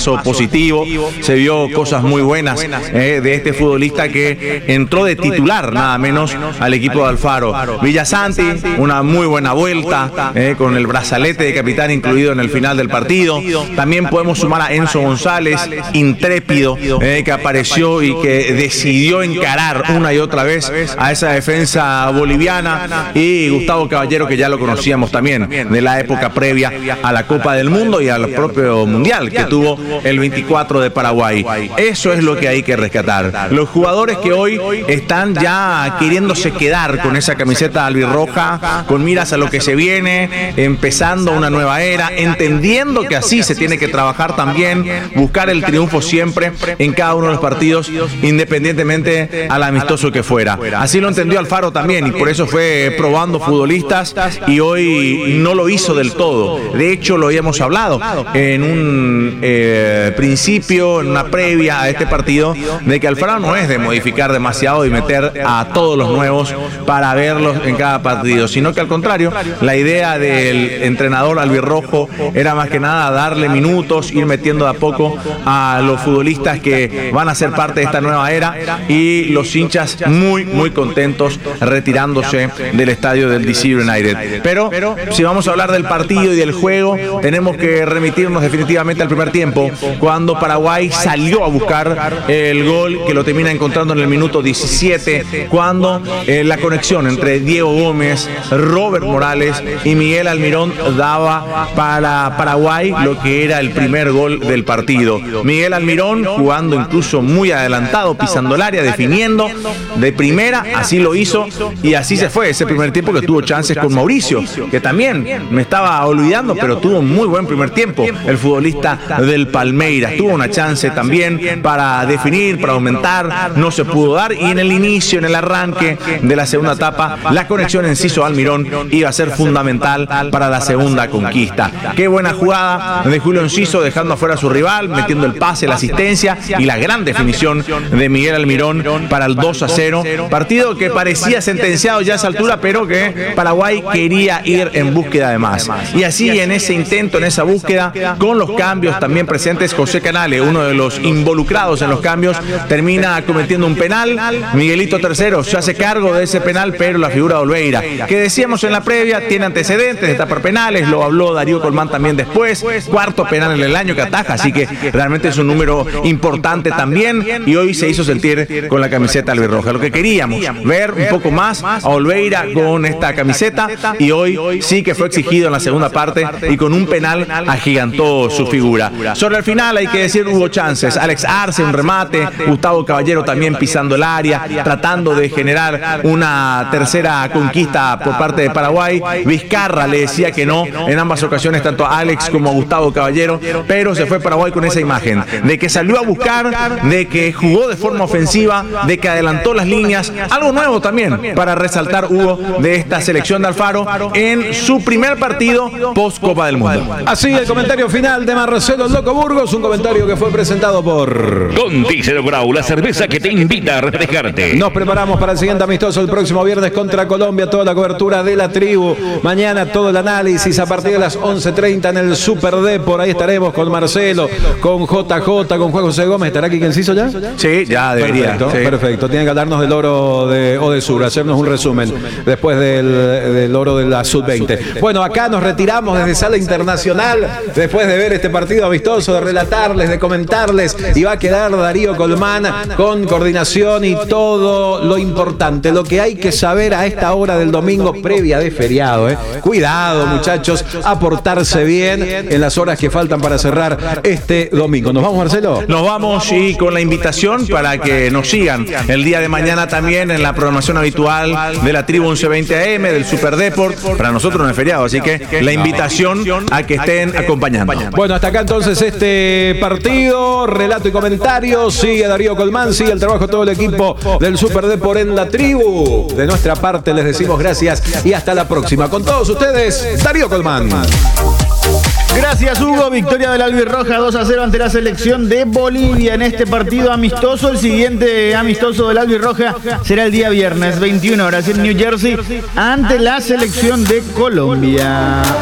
paso positivo. Se vio cosas muy buenas de este futbolista que entró de titular, nada menos, al equipo de Alfaro. Villasanti, una muy buena vuelta, con el brazalete de capitán incluido en el final del partido. También podemos sumar a Enzo González, intrépido, que apareció y que decidió encarar una y otra vez a esa defensa boliviana, y Gustavo Caballero, que ya lo conocíamos también de la época previa a la Copa del Mundo y al propio Mundial que tuvo el 24 de Paraguay. Eso es lo que hay que rescatar. Los jugadores que hoy están ya queriéndose quedar con esa camiseta albirroja, con miras a lo que se viene, empezando una nueva era, entendiendo que así se tiene que trabajar también, buscar el triunfo siempre en cada uno de los partidos, independientemente al amistoso que fuera. Así lo entendió Alfaro también, y por eso fue probando futbolistas, y hoy no lo hizo del todo. De hecho, lo habíamos hablado en un principio, en una previa a este partido, de que Alfaro no es de modificar demasiado y meter a todos los nuevos para verlos en cada partido, sino que al contrario, la idea del entrenador albirrojo era más que nada darle minutos, ir metiendo de a poco a los futbolistas que van a ser parte de esta nueva era, y los hinchas muy contentos retirándose del estadio del DC United. Pero si vamos a hablar del partido y del juego, tenemos que remitirnos definitivamente al primer tiempo, cuando Paraguay salió a buscar el gol, que lo termina encontrando en el minuto 17, cuando la conexión entre Diego Gómez, Robert Morales y Miguel Almirón daba para Paraguay lo que era el primer gol del partido. Miguel Almirón jugando incluso muy adelantado, pisando el área, definiendo de primera, así lo hizo, y así se fue ese primer tiempo, que tuvo chances con Mauricio, que también me estaba olvidando, pero tuvo un muy buen primer tiempo. El futbolista del Palmeiras tuvo una chance también para definir, para aumentar, no se pudo dar, y en el inicio, en el arranque de la segunda etapa, la conexión Enciso-Almirón iba a ser fundamental para la segunda conquista. Qué buena jugada de Julio Enciso, dejando afuera a su rival, metiendo el pase, la asistencia y la gran definición de Miguel Almirón para el 2-0. Partido que parecía sentenciado ya a esa altura, pero que Paraguay quería ir en búsqueda de más. Y así, en ese intento, en esa búsqueda, con los cambios también presentes, José Canale, uno de los involucrados en los cambios, termina cometiendo un penal. Miguelito Tercero se hace cargo de ese penal, pero la figura de Olveira, que decíamos en la previa, tiene antecedentes de tapar penales, lo habló Darío Colmán también después, cuarto penal en el año que ataja, así que realmente es un número importante también, y hoy se hizo sentir con la camiseta albirroja. Lo que queríamos, ver un poco más a Olveira con esta camiseta, y hoy sí que fue exigido en la segunda parte, y con un penal agigantó su figura. Sobre el final hay que decir, hubo chances. Alex Arce, un remate, Gustavo Caballero también pisando el área, tratando de generar una tercera conquista por parte de Paraguay. Vizcarra le decía que no en ambas ocasiones, tanto a Alex como a Gustavo Caballero, pero se fue Paraguay con esa imagen de que salió a buscar, de que jugó de forma ofensiva, de que adelantó las líneas. Algo nuevo también para resaltar, Hugo, de esta selección de Alfaro en su primer partido post Copa del Mundo. Así el comentario final de Marcelo Loco Burgos, un comentario que fue presentado por Contícero Grau, la cerveza que te invita a refrescarte. Nos preparamos para el siguiente amistoso el próximo viernes contra Colombia, toda la cobertura de la tribu. Mañana todo el análisis a partir de las 11:30 en el Super D. Por ahí estaremos con Marcelo, con JJ, con Juan José Gómez. ¿Estará aquí Enciso ya? Sí, ya debería. Perfecto, sí. Perfecto. Tiene que hablarnos del oro de Odesur, hacernos un resumen después del oro de la Sub-20. Bueno, acá nos retiramos desde Sala Internacional después de ver este partido amistoso, de relatarles, de comentarles, y va a quedar Darío Colmán con coordinación y todo lo importante, lo que hay que saber a esta hora del domingo previa de feriado. Cuidado, muchachos, a portarse bien en las horas que faltan para cerrar este domingo. ¿Nos vamos, Marcelo? Nos vamos, y con la invitación para que nos sigan el día de mañana también en la programación habitual de la tribu 1120 AM, del Super Deport. Para nosotros no es feriado, así que la invitación a que estén acompañando. Bueno, hasta acá entonces este partido, relato y comentario. Sigue Darío Colmán, sigue el trabajo de todo el equipo del Super Deport en la tribu. De nuestra parte les decimos gracias y hasta la próxima. Con todos ustedes, Darío Colmán. Gracias, Hugo. Victoria del albirroja 2-0 ante la selección de Bolivia en este partido amistoso. El siguiente amistoso del albirroja será el día viernes, 21 horas en New Jersey, ante la selección de Colombia.